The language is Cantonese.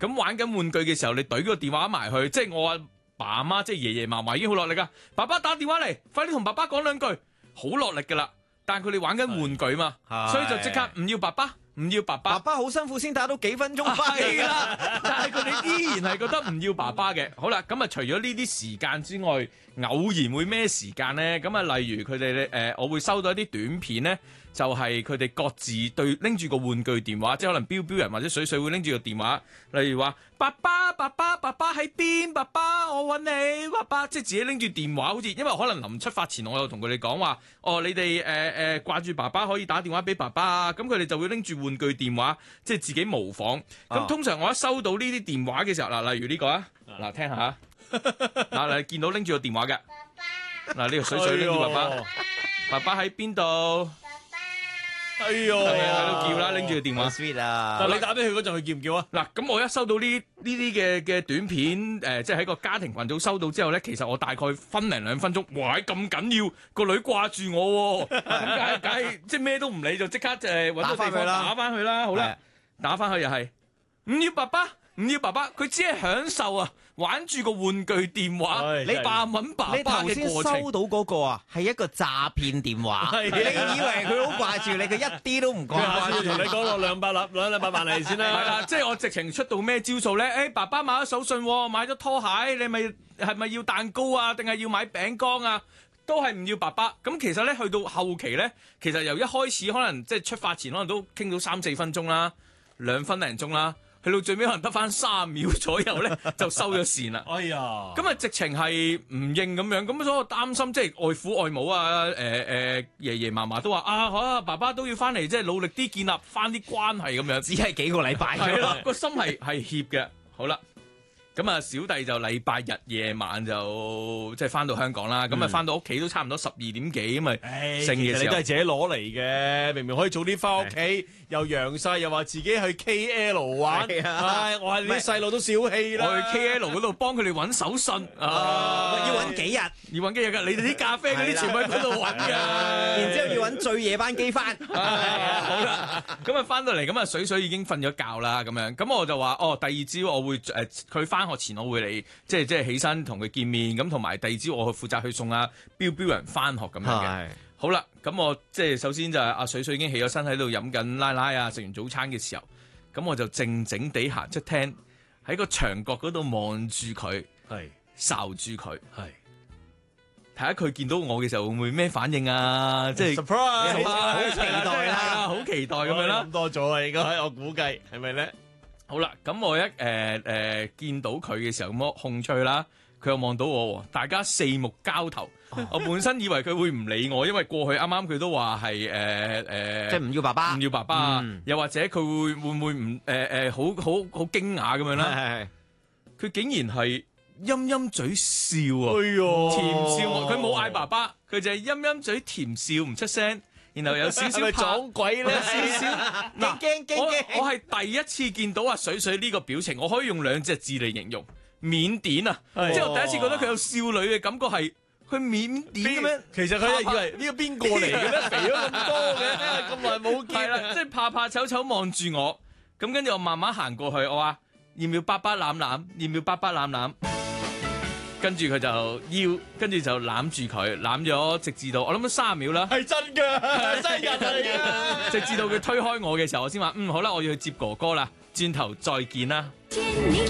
咁玩緊玩具嘅時候，你懟個電話埋去，即係我阿爸阿媽，即係爺爺嫲嫲已經好落力噶。爸爸打電話嚟，快啲同爸爸講兩句，好落力噶啦。但係佢哋玩緊玩具嘛，所以就即刻唔要爸爸。唔要爸爸， 爸爸好辛苦先打到幾分鐘翻嚟啦，但係佢哋依然係覺得唔要爸爸嘅。好啦，咁啊除咗呢啲時間之外，偶然會咩時間呢？咁啊，例如佢哋我會收到一啲短片呢，就係佢哋各自對拎住個玩具電話，即係可能標標人或者水水會拎住個電話，例如話爸爸爸爸爸爸喺邊？爸爸我揾你，爸爸即係自己拎住電話，好似因為可能臨出發前我有同佢哋講話，你哋掛住爸爸可以打電話俾爸爸啊，咁佢哋就會拎住玩具電話，即係自己模仿。咁通常我一收到呢啲電話嘅時候，嗱，例如呢個啊，嗱聽下，嗱你見到拎住個電話嘅，嗱呢個水水拎住爸爸，爸爸喺邊度？ 哎呦， 係啊，喺度叫啦，拎住個電話。 sweet 啊！ 但你打俾佢嗰陣，佢叫唔叫啊？ 嗱，咁我一收到呢啲嘅短片，即係喺個家庭群組收到之後咧，其實我大概分零2分鐘，哇！咁緊要，個女掛住我喎，咁梗係即係咩都唔理，就即刻揾到地方打翻去啦。好啦，打翻去又係唔要爸爸，唔要爸爸，佢只係享受啊，玩住個玩具電話，你扮揾爸爸嘅過程。 你頭先收到嗰個啊，係一個詐騙電話，你以為佢好掛住你，佢一啲都唔掛住。 同你講落200萬嚟先啦。 係啦，即係我直情出到咩招數咧？爸爸買咗手信，買咗拖鞋，你係咪要蛋糕啊？定係要買餅乾啊？都係唔要爸爸。咁其實咧，去到後期咧，其實由一開始可能即係出發前可能都傾到3-4分鐘啦，2分零鐘啦。去到最尾可能得翻3秒左右咧，就收咗線啦。 哎呀！ 咁啊，直情係唔應咁樣，咁所以我擔心，即係外父外母啊，爺爺嫲嫲都話爸爸都要翻嚟，即係努力啲建立翻啲關係咁樣。 只係幾個禮拜。 係啦，個心係怯嘅。好啦，咁啊，小弟就禮拜日夜晚就即係翻到香港啦。咁啊，翻到屋企都差唔多12點幾咁啊，成嘅時候你都係自己攞嚟嘅，明明可以早啲翻屋企。又揚晒，又話自己去 KL 玩，我係啲細路都小氣啦。 我去 KL 嗰度幫佢哋揾手信， 要揾幾日？ 要揾幾日㗎？你哋啲咖啡嗰啲全部喺嗰度揾㗎， 然之後要揾最夜班機翻。 好啦，咁啊翻到嚟，咁啊水水已經瞓咗覺啦，咁樣，咁我就話第二朝我會佢翻學前我會嚟，即係起身同佢見面，咁同埋第二朝我去負責去送阿標標人翻學咁樣嘅。好啦，咁我即係首先就係阿水水已經起咗身喺度飲緊奶奶啊，食完早餐嘅時候，咁我就靜靜地行出廳，喺個牆角嗰度望住佢，睄住佢，睇下佢見到我嘅時候會唔會咩反應啊？即係 surprise， 好期待啦， 好期待咁樣啦。 咁多咗啊，應該我估計係咪咧？ 好啦，咁我一見到佢嘅時候咁我控吹啦，佢又望到我，大家四目交投。我本身以為佢會唔理我，因為過去啱啱佢都話係即係唔要爸爸， 唔要爸爸，又或者佢會唔會唔好驚訝咁樣啦？佢竟然係陰陰嘴笑啊！甜笑我，佢冇嗌爸爸，佢就係陰陰嘴甜笑唔出聲，然後有少少撞鬼咧， 少少驚。我係第一次見到阿水水呢個表情，我可以用2隻字嚟形容，腼腆啊！即係我第一次覺得佢有少女嘅感覺係。佢腼腆咁樣， 其實佢係以為呢個邊個嚟嘅咧？肥咗咁多嘅，咁耐冇見啦，即係怕醜醜望住我。咁跟住我慢慢行過去，我話要唔要爸爸攬攬？要唔要爸爸攬攬？跟住佢就要，跟住就攬住佢，攬咗直至到我諗咗30秒啦。 係真㗎，真人嚟㗎。 直至到佢推開我嘅時候，我先話好啦，我要去接哥哥啦，轉頭再見啦。